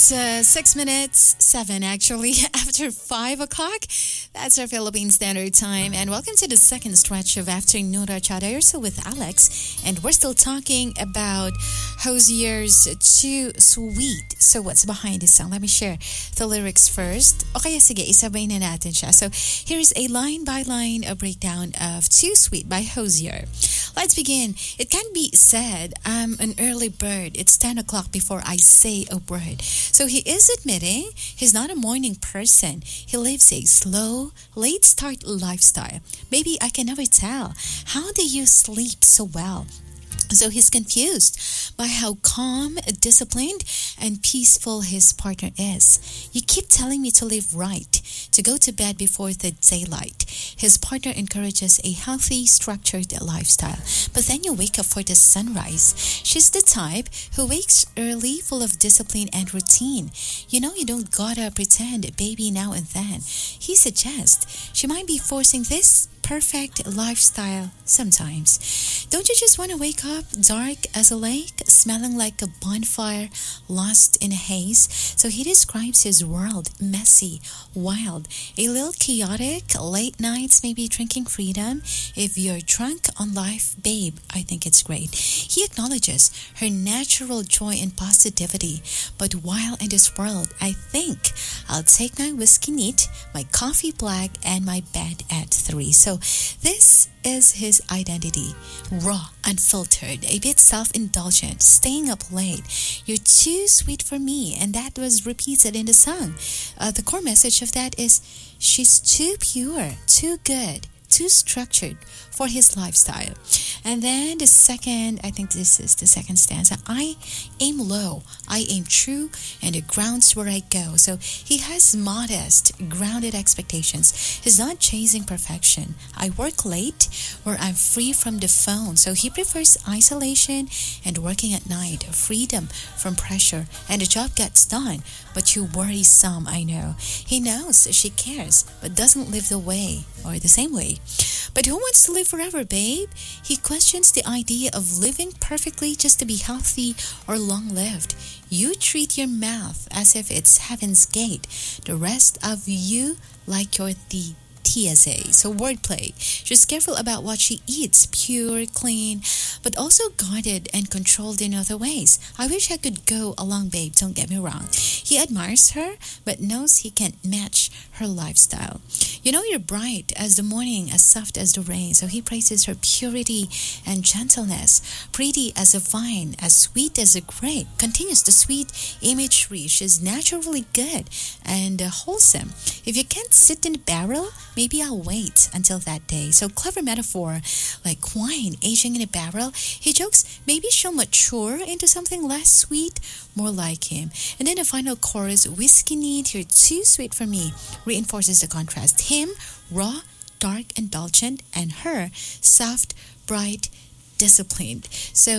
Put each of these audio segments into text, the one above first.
It's 6 minutes, 7 actually, after 5 o'clock. That's our Philippine Standard Time. And welcome to the second stretch of Afternoon Rachada. You're still with Alex. And we're still talking about Hozier's Too Sweet. So what's behind this song? Let me share the lyrics first. Okay, sige, isabay na natin siya. So here's a line-by-line breakdown of Too Sweet by Hozier. Let's begin. It can be said, I'm an early bird. It's 10 o'clock before I say a word. So he is admitting he's not a morning person. He lives a slow, late start lifestyle. Maybe I can never tell. How do you sleep so well? So he's confused by how calm, disciplined, and peaceful his partner is. You keep telling me to live right, to go to bed before the daylight. His partner encourages a healthy, structured lifestyle. But then you wake up for the sunrise. She's the type who wakes early, full of discipline and routine. You know you don't gotta pretend baby now and then. He suggests she might be forcing this perfect lifestyle sometimes. Don't you just want to wake up dark as a lake, smelling like a bonfire, lost in a haze? So he describes his world messy, wild, a little chaotic, late nights, maybe drinking freedom. If you're drunk on life, babe, I think it's great. He acknowledges her natural joy and positivity. But while in this world, I think I'll take my whiskey neat, my coffee black, and my bed at 3. So this is his identity. Raw, unfiltered, a bit self-indulgent, staying up late. You're too sweet for me. And that was repeated in the song. The core message of that is she's too pure, too good, too structured for his lifestyle. And then the second, I think this is the second stanza. I aim low, I aim true, and the ground's where I go. So he has modest, grounded expectations. He's not chasing perfection. I work late where I'm free from the phone. So he prefers isolation and working at night, freedom from pressure, and the job gets done. But you worry some, I know. He knows she cares, but doesn't live the way or the same way. But who wants to live forever, babe? He questions the idea of living perfectly just to be healthy or long-lived. You treat your mouth as if it's heaven's gate. The rest of you like you're the TSA. So wordplay. She's careful about what she eats, pure, clean, but also guarded and controlled in other ways. I wish I could go along, babe, don't get me wrong. He admires her, but knows he can't match her lifestyle. You know you're bright as the morning, as soft as the rain. So he praises her purity and gentleness. Pretty as a vine, as sweet as a grape. Continues the sweet imagery. She's naturally good and wholesome. If you can't sit in a barrel, maybe I'll wait until that day. So clever metaphor, like wine aging in a barrel. He jokes maybe she'll mature into something less sweet, more like him. And then the final chorus, whiskey neat, you're too sweet for me, reinforces the contrast. Him, raw, dark, indulgent, and her, soft, bright, disciplined. So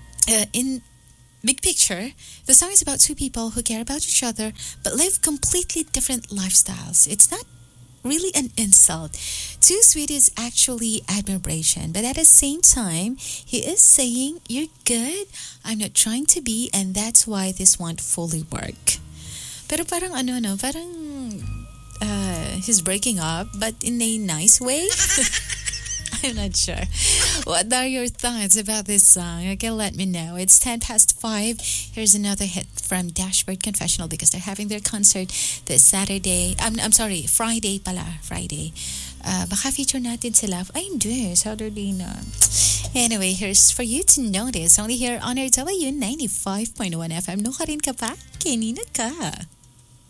in big picture, the song is about two people who care about each other but live completely different lifestyles. It's not really an insult. Too sweet is actually admiration, but at the same time, he is saying, you're good, I'm not trying to be, and that's why this won't fully work. Pero parang ano no, parang he's breaking up, but in a nice way. I'm not sure. What are your thoughts about this song? Okay, let me know. It's 10 past 5. Here's another hit from Dashboard Confessional because they're having their concert this Saturday. I'm sorry, Friday pala. Friday. Baka feature natin sila. Ay, hindi. Saturday na. Anyway, here's for you to notice. Only here on RW 95.1 FM. No ka rin ka pa? Kinina ka.